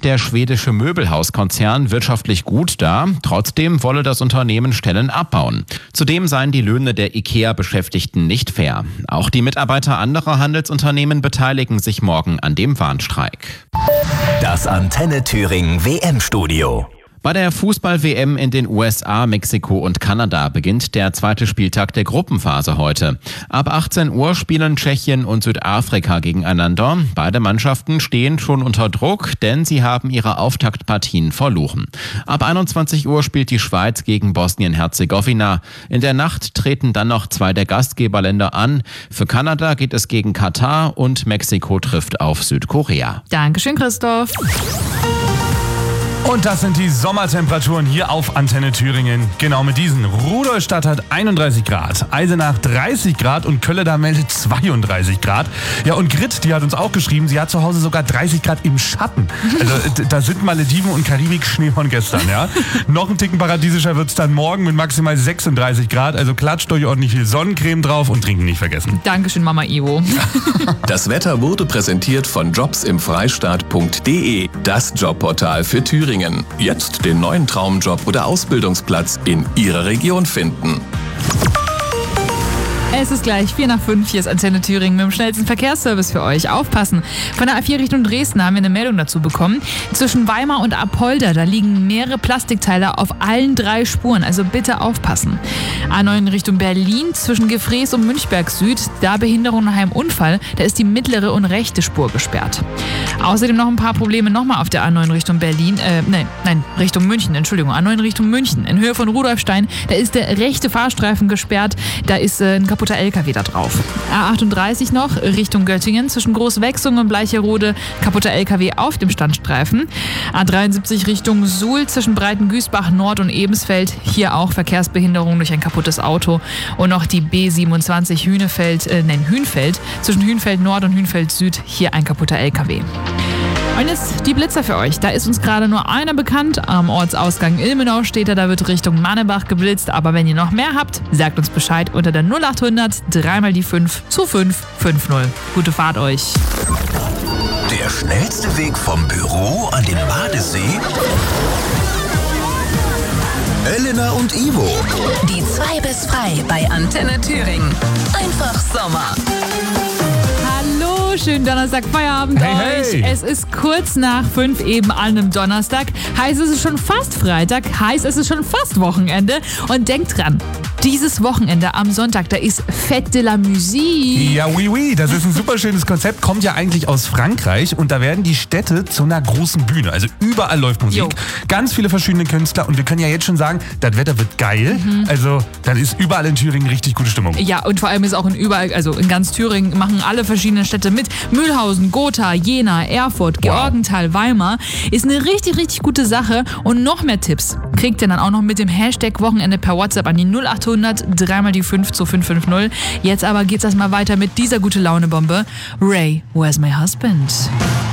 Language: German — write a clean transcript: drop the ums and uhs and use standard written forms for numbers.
der schwedische Möbelhauskonzern wirtschaftlich gut da. Trotzdem wolle das Unternehmen Stellen abbauen. Zudem seien die Löhne der IKEA-Beschäftigten nicht fair. Auch die Mitarbeiter anderer Handelsunternehmen beteiligen sich morgen an dem Warnstreik. Das Antenne Thüringen WM-Studio. Bei der Fußball-WM in den USA, Mexiko und Kanada beginnt der zweite Spieltag der Gruppenphase heute. Ab 18 Uhr spielen Tschechien und Südafrika gegeneinander. Beide Mannschaften stehen schon unter Druck, denn sie haben ihre Auftaktpartien verloren. Ab 21 Uhr spielt die Schweiz gegen Bosnien-Herzegowina. In der Nacht treten dann noch 2 der Gastgeberländer an. Für Kanada geht es gegen Katar und Mexiko trifft auf Südkorea. Dankeschön, Christoph. Und das sind die Sommertemperaturen hier auf Antenne Thüringen. Genau mit diesen. Rudolstadt hat 31 Grad, Eisenach 30 Grad und Kölleda meldet 32 Grad. Ja, und Grit, die hat uns auch geschrieben, sie hat zu Hause sogar 30 Grad im Schatten. Also da sind Malediven und Karibik Schnee von gestern, ja. Noch ein Ticken paradiesischer wird's dann morgen mit maximal 36 Grad. Also klatscht euch ordentlich viel Sonnencreme drauf und trinken nicht vergessen. Dankeschön, Mama Ivo. Das Wetter wurde präsentiert von jobsimfreistaat.de, das Jobportal für Thüringen. Jetzt den neuen Traumjob oder Ausbildungsplatz in Ihrer Region finden. Es ist gleich 4:05, hier ist Antenne Thüringen mit dem schnellsten Verkehrsservice für euch. Aufpassen! Von der A4 Richtung Dresden haben wir eine Meldung dazu bekommen. Zwischen Weimar und Apolda, da liegen mehrere Plastikteile auf allen 3 Spuren, also bitte aufpassen. A9 Richtung Berlin, zwischen Gefrees und Münchberg Süd, da Behinderung nach einem Unfall, da ist die mittlere und rechte Spur gesperrt. Außerdem noch ein paar Probleme nochmal auf der A9 Richtung Berlin, Richtung München, Entschuldigung, A9 Richtung München. In Höhe von Rudolfstein, da ist der rechte Fahrstreifen gesperrt, da ist ein kaputter LKW da drauf. A38 noch, Richtung Göttingen, zwischen Großwechsung und Bleicherode, kaputter LKW auf dem Standstreifen. A73 Richtung Suhl, zwischen Breitengüßbach Nord und Ebensfeld, hier auch Verkehrsbehinderung durch ein kaputtes Auto. Und noch die B27 Hünfeld, zwischen Hünfeld Nord und Hünfeld Süd, hier ein kaputter LKW. Und jetzt die Blitzer für euch. Da ist uns gerade nur einer bekannt. Am Ortsausgang Ilmenau steht er, da wird Richtung Mannebach geblitzt. Aber wenn ihr noch mehr habt, sagt uns Bescheid unter der 0800 3 mal die 5 zu 550. Gute Fahrt euch. Der schnellste Weg vom Büro an den Badesee? Elena und Ivo. Die 2 bis frei bei Antenne Thüringen. Einfach Sommer. Schönen Donnerstag, Feierabend euch. Es ist kurz nach 5 eben an einem Donnerstag. Heißt, es ist schon fast Freitag. Heißt, es ist schon fast Wochenende. Und denkt dran, dieses Wochenende am Sonntag, da ist Fête de la Musique. Ja, oui, oui. Das ist ein super schönes Konzept. Kommt ja eigentlich aus Frankreich. Und da werden die Städte zu einer großen Bühne. Also überall läuft Musik. Jo. Ganz viele verschiedene Künstler. Und wir können ja jetzt schon sagen, das Wetter wird geil. Also dann ist überall in Thüringen richtig gute Stimmung. Ja, und vor allem ist auch in ganz Thüringen machen alle verschiedenen Städte mit. Mühlhausen, Gotha, Jena, Erfurt, Georgenthal, Weimar. Ist eine richtig, richtig gute Sache. Und noch mehr Tipps kriegt ihr dann auch noch mit dem Hashtag Wochenende per WhatsApp an die 0800 3 mal die 5 zu 550. Jetzt aber geht's erstmal weiter mit dieser Gute-Laune-Bombe. Ray, Where's My Husband?